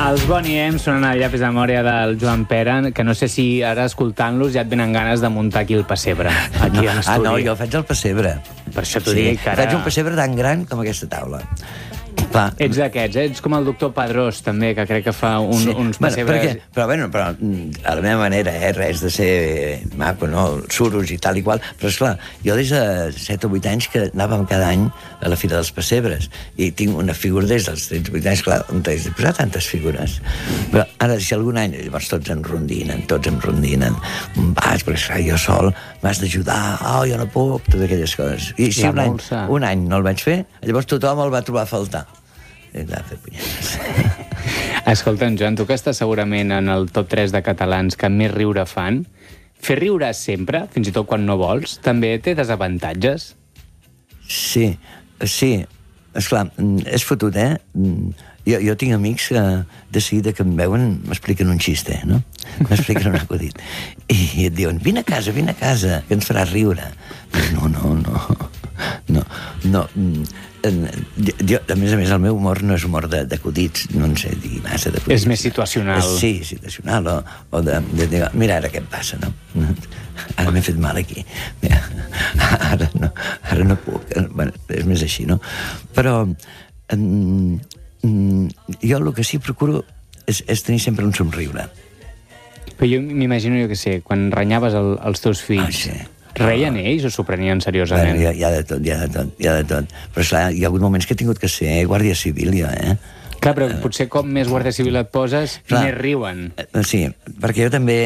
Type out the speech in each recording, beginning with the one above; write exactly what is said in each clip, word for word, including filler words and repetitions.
Els Bonnie M sonen al llapis de memòria del Joan Pera, que no sé si ara escoltant-los ja et venen ganes de muntar aquí el pessebre, aquí a l'estudi. Ah, no, jo faig el pessebre. Per això t'ho Sí, dic, que ara... faig un pessebre tan gran com aquesta taula. Clar. Ets d'aquests, eh? Ets com el doctor Padrós, també, que crec que fa un, Sí. uns Bueno, pessebres... perquè, però, bueno, però a la meva manera, eh, res de ser maco, no? Suros i tal i qual. Però, esclar, jo des de set o vuit anys que anàvem cada any a la Fira dels Pessebres i tinc una figura des dels tretze o vuit anys, clar, on t'has de posar tantes figures. Però ara, si algun any, llavors tots em rondinen, tots em rondinen, vas, perquè, esclar, jo sol m'has d'ajudar, oh, jo no puc, totes aquelles coses. I si un any, un any no el vaig fer, llavors tothom el va trobar a faltar. Escolta'm, Joan, tu que estàs segurament en el top tres de catalans que més riure fan, fer riure sempre, fins i tot quan no vols, també té desavantatges? Sí, sí, esclar, és fotut, eh? Jo, jo tinc amics que de seguida que em veuen m'expliquen un xiste, no? M'expliquen un acudit. I et diuen, vine a casa, vine a casa, que ens faràs riure. No, no, no, no, no. Jo, a més a més, el meu humor no és humor d'acudits, no en sé dir massa d'acudits. És més situacional. Sí, situacional, o, o de, de dir, mira ara què em passa, no? Ara m'he fet mal aquí. Mira, ara no, ara no puc. Bueno, és més així, no? Però mm, mm, jo el que sí procuro és, és tenir sempre un somriure. Però jo m'imagino, jo què sé, quan renyaves el, els teus fills... Ah, sí. Reien ells o s'ho prenien seriosament? Bueno, hi, ha, hi ha de tot, hi ha de tot, hi ha de tot. Però, esclar, hi ha hagut moments que he tingut que ser guàrdia civil, jo, eh? Clar, però uh, potser com més guàrdia civil et poses, clar, més riuen. Uh, sí, perquè jo també...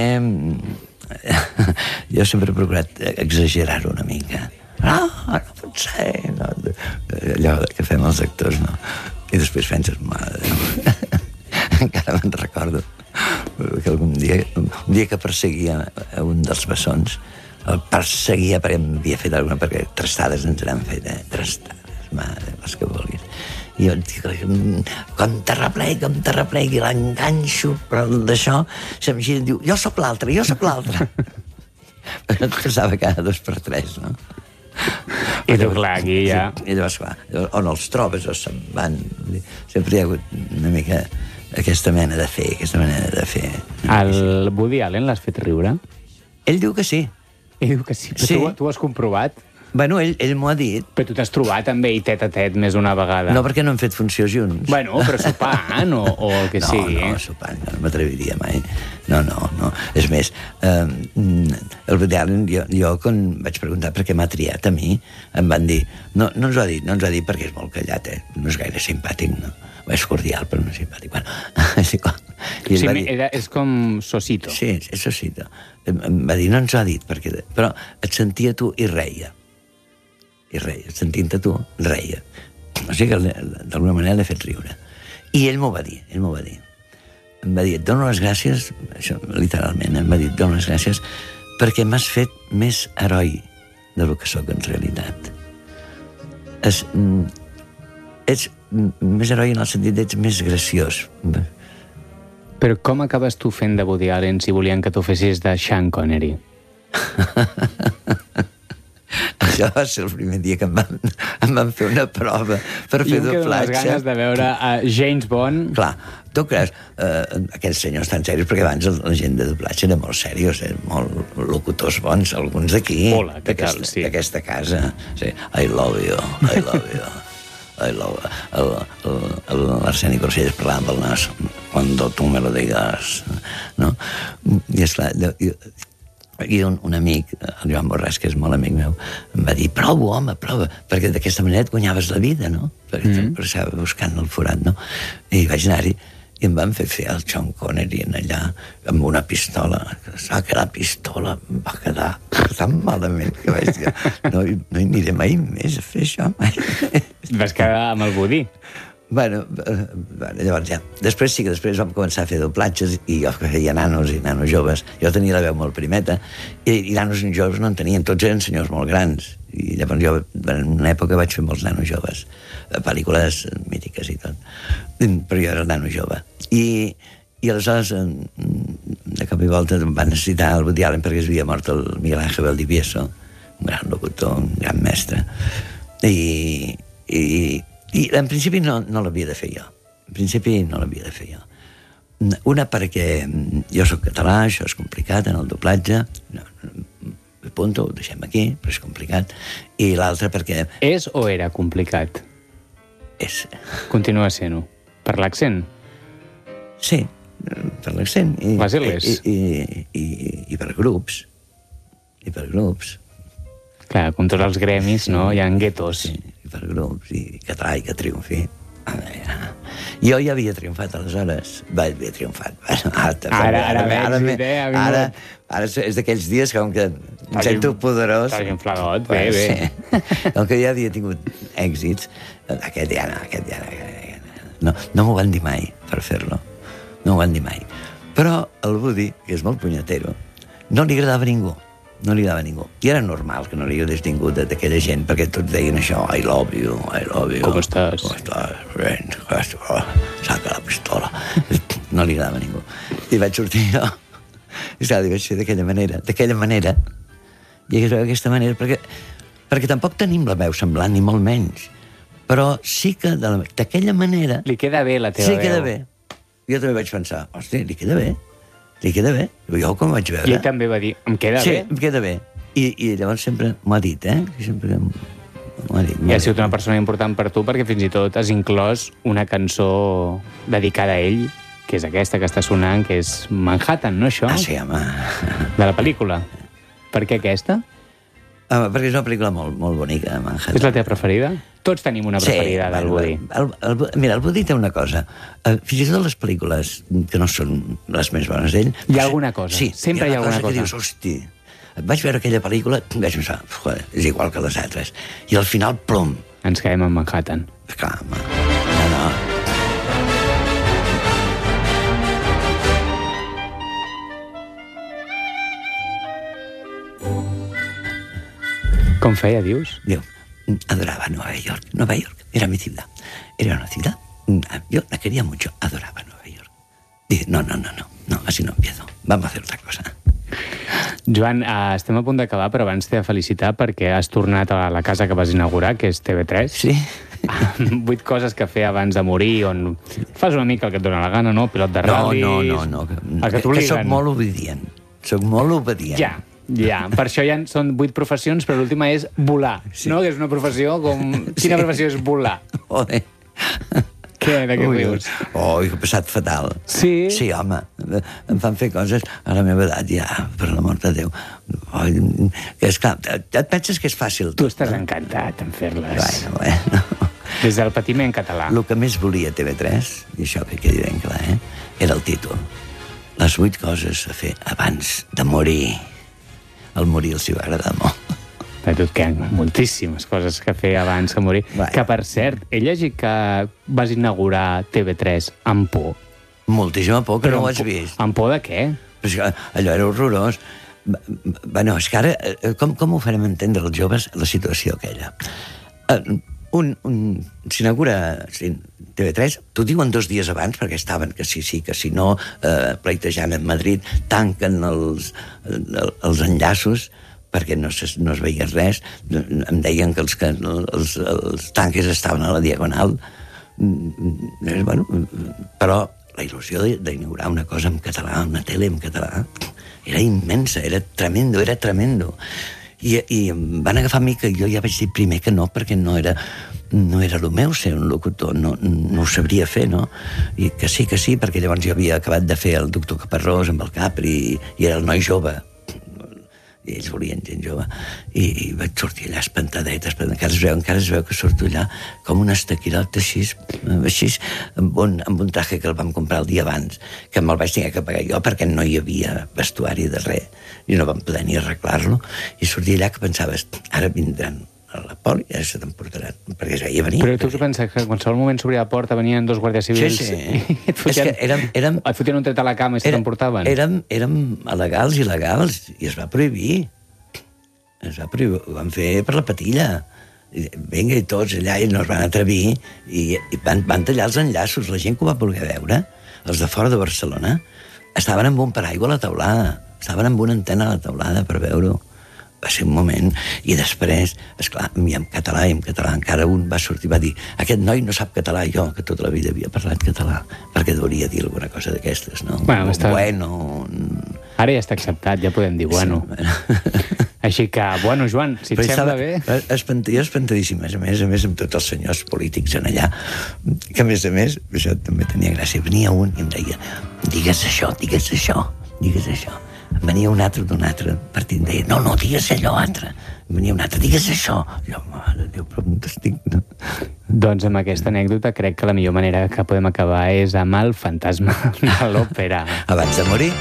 jo sempre he procurat exagerar-ho una mica. No, no pot ser, no. Allò que fem els actors, no? I després penses, mare, encara me'n recordo que algun dia, un dia que perseguia un dels bessons, el perseguia perquè em havia fet alguna, perquè trastades ens n'han fet, eh? Trastades, mare, les que vulguis. I jo dic, com te replegui, com te replegui, l'enganxo, però d'això se'm gira i diu, jo sóc l'altre, jo sóc l'altre. Però et passava cada dos per tres, no? I tu, clar, aquí ja... I llavors, clar, on els trobes o se'n van. Sempre hi ha hagut una mica aquesta mena de fer, aquesta manera de fer. El Woody Allen l'has fet riure? Ell diu que sí. Ell diu que sí, però sí. Tu, tu ho has comprovat? Bueno, ell, ell m'ho ha dit. Però tu t'has trobat amb ell tet a tet més d'una vegada. No, perquè no hem fet funció junts. Bueno, però sopant o, o el que no, sigui. No, no, sopant, no m'atreviria mai. No, no, no. És més, eh, el Woody Allen, jo, jo quan vaig preguntar per què m'ha triat a mi, em van dir, no, no ens ho ha dit, no ens ho ha dit perquè és molt callat, eh? No és gaire simpàtic, no? És cordial, però no és simpàtic. Bueno, és igual. I sí, dir, era, és com Sosito. Sí, és Sosito. Em va dir, no ens ho ha dit, perquè... però et sentia tu i reia. I reia, sentint-te tu, reia. O sigui que d'alguna manera l'he fet riure. I ell m'ho va dir, ell m'ho va dir. Em va dir, et dono les gràcies, això literalment, em va dir, et dono les gràcies perquè m'has fet més heroi del que sóc en realitat. És, ets més heroi en el sentit d'ets més graciós. Però com acabes tu fent de Woody Allen si volien que tu fessis de Sean Connery? Això va ser el primer dia que em van, em van fer una prova per fer doblatge. I em queden les ganes de veure a James Bond. Clar, tu creus, eh, aquells senyors tan serios, perquè abans la gent de doblatge era molt serios, eren molt locutors bons, alguns d'aquí, d'aquesta casa. Sí, I love you, I love you. I love you. L'Arseni Corcelles parlava amb el nas, cuando tu me lo digas, no? I esclar, i un, un amic, el Joan Borràs, que és molt amic meu, em va dir, prova, home, prova, perquè d'aquesta manera et guanyaves la vida, no? Perquè mm. estava buscant el forat, no? I vaig anar-hi, i em van fer fer el Sean Connery en allà, amb una pistola. Saps que la pistola em va quedar tan malament que vaig dir, no, no hi aniré mai més a fer això, mai. Vas quedar amb el Woody? Bueno, llavors ja. Després sí que després vam començar a fer doblatges i jo feia nanos i nanos joves. Jo tenia la veu molt primeta i, i nanos i joves no en tenien. Tots eren senyors molt grans. I llavors jo en una època vaig fer molts nanos joves. Pel·lícules mítiques i tot. Però jo era el nano jove. I, i aleshores, de cop i volta, em van necessitar el Woody Allen perquè es havia mort el Miguel Ángel Valdivieso, un gran locutor, un gran mestre. I... i I en principi no, no l'havia de fer jo. En principi no l'havia de fer jo. Una perquè jo sóc català, això és complicat en el doblatge, no, no, punto, ho deixem aquí, però és complicat, i l'altra perquè... És o era complicat? És. Continua sent-ho. Per l'accent? Sí, per l'accent. I, Les L's? I, i, i, i per grups. I per grups. Clar, com tots els gremis, sí, no? Hi ha guetos. Sí, i per grups, i català i que triomfi. Jo ja havia triomfat aleshores. Va, havia triomfat. Bueno, ara, ara, ara, ara, ara, idea, ara, ara és d'aquells dies com que em sento poderós. T'has inflagot, bé, bé. Sí. Com que ja havia tingut èxits, aquest ja no, aquest ja no. No, no m'ho van dir mai per fer-lo. No m'ho van dir mai. Però el Woody, que és molt punyetero, no li agradava a ningú. No li agradava a ningú. I era normal que no li agradés ningú d'aquella gent, perquè tots deien això, I love you, I love you. Com estàs? Com estàs? Ben, oh, saca la pistola. No li agradava a ningú. I vaig sortir jo. I clar, vaig fer d'aquella manera, d'aquella manera. I d'aquesta manera, perquè, perquè tampoc tenim la veu semblant, ni molt menys. Però sí que d'aquella manera... Li queda bé la teva sí, veu. Sí, queda bé. Jo també vaig pensar, hòstia, li queda bé. Li queda bé. Jo com vaig veure... I ell també va dir, em queda sí, bé. Sí, em queda bé. I, I llavors sempre m'ho ha dit, eh? Sempre m'ho ha dit. I ha sigut una persona important per tu perquè fins i tot has inclòs una cançó dedicada a ell, que és aquesta que està sonant, que és Manhattan, no això? Ah, sí, home. De la pel·lícula. Per què aquesta? Home, perquè és una pel·lícula molt, molt bonica, Manhattan. És la teva preferida? Tots tenim una preferida sí, del Woody. El, el, el, mira, el Woody té una cosa. Uh, fins i tot les pel·lícules que no són les més bones d'ell... Hi ha alguna cosa. Sí, sempre hi ha, hi ha alguna cosa. Que dius, hosti, vaig veure aquella pel·lícula i vaig pensar, joder, és igual que les altres. I al final, plom. Ens quedem en Manhattan. Clar, home. No, no. Com feia, dius? Diu, adoraba Nueva York. Nueva York era mi ciudad. Era una ciudad. Yo la quería mucho. Adoraba Nueva York. Dice, no, no, no, no. No, así no empiezo. Vamos a hacer otra cosa. Joan, eh, estem a punt d'acabar, però abans t'he de felicitar perquè has tornat a la casa que vas inaugurar, que és T V tres. Sí. Vuit coses que fer abans de morir, on fas una mica el que et dona la gana, no? Pilot de ral·lis... No, no, no. no. El que t'obliguen. Que soc molt obedient. Soc molt obedient. Ja. Ja, per això ja són vuit professions, però l'última és volar, sí. No? Que és una professió com... Quina sí. Professió és volar? Joder. Què, de què rius? Oh, he passat fatal. Sí? Sí, home. Em fan fer coses a la meva edat, ja, per l'amor de Déu. Oh, és clar, et penses que és fàcil. Tu estàs encantat en fer-les. Bueno, bueno. Des del patiment català. El que més volia T V tres, i això que quedi ben clar, eh, era el títol. Les vuit coses a fer abans de morir. El morir els hi va agradar molt. A tu et queden moltíssimes coses que fer abans que morir. Vai. Que, per cert, he llegit que vas inaugurar T V tres amb por. Moltíssima por, que però no ho has vist. Amb por de què? Però és que allò era horrorós. Bueno, és que ara, com, com ho farem entendre els joves, la situació aquella? Un, un, s'inaugura T V tres, t'ho diuen dos dies abans, perquè estaven que sí, sí, que si no, eh, pleitejant en Madrid, tanquen els, els enllaços, perquè no es, no es veia res. Em deien que els, que els, els tanques estaven a la diagonal. Bueno, però la il·lusió d'inaugurar una cosa en català, una tele en català, era immensa, era tremendo, era tremendo. I, i em van agafar a mi que jo ja vaig dir primer que no, perquè no era, no era el meu ser un locutor, no, no ho sabria fer, no? I que sí, que sí, perquè llavors jo havia acabat de fer el doctor Caparrós amb el Capri, i era el noi jove, i ells volien gent jove, i, i vaig sortir allà espantadet, espantadet. Encara es veu, encara es veu que surto allà com un estaquirot així, així amb, un, amb un traje que el vam comprar el dia abans, que me'l vaig tenir que pagar jo perquè no hi havia vestuari de res, i no vam poder ni arreglar-lo, i sortia allà que pensaves, ara vindran a la poli, ja se t'emportaran, perquè es veia venir. Però tu què penses, que en qualsevol moment s'obria la porta, venien dos guàrdies civils, sí, sí. I et fotien, és que érem, érem, et fotien un tret a la cama i se t'emportaven? Érem, érem alegals i legals, i es va prohibir. Es va prohibir, ho van fer per la patilla. Vinga, i tots allà, i no es van atrevir, i, i van, van tallar els enllaços. La gent que ho va voler veure, els de fora de Barcelona, estaven amb un paraigua a la teulada, estaven amb una antena a la teulada per veure-ho. va ser un moment, i després, esclar, i en català, i en català encara un va sortir i va dir, aquest noi no sap català, jo, que tota la vida havia parlat català, perquè hauria dir alguna cosa d'aquestes, no? Bueno, està... bueno... Ara ja està acceptat, ja podem dir bueno. Sí, bueno. Així que, bueno, Joan, si et sembla bé... Espant... Jo espantadíssim, a més, a més, amb tots els senyors polítics en allà, que a més a més, això també tenia gràcia, venia un i em deia, digues això, digues això, digues això. Venia un altre d'un altre partit, em deia, no, no, digues allò altre. Venia un altre, digues això. Jo, mare de Déu, però on estic? No? Doncs amb aquesta anècdota crec que la millor manera que podem acabar és amb el fantasma de l'òpera. Abans de morir.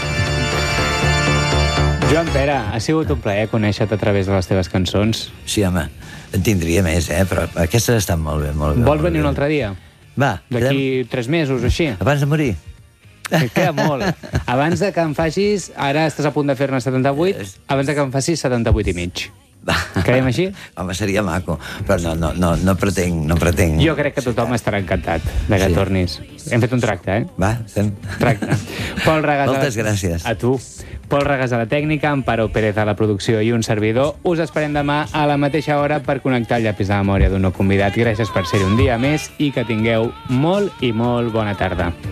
Joan Pera, ha sigut un plaer conèixer-te a través de les teves cançons. Sí, home, en tindria més, eh? Però aquestes estan molt bé, molt bé. Vols venir un altre dia? Va. D'aquí quedem... tres mesos o així? Abans de morir. Que queda molt. Abans de que em facis... Ara estàs a punt de fer-ne setanta-vuit, abans de que em facis setanta-vuit i mig. Va. Quedem així? Home, seria maco, però no, no, no, no pretenc, no pretenc... Jo crec que tothom estarà encantat de que sí. tornis. Hem fet un tracte, eh? Va, fem. Tracte. Pol Regàs... Moltes a... gràcies. A tu. Pol Regàs a la tècnica, Amparo Pérez a la producció i un servidor. Us esperem demà a la mateixa hora per connectar el llapis de memòria d'un nou convidat. Gràcies per ser-hi un dia més i que tingueu molt i molt bona tarda.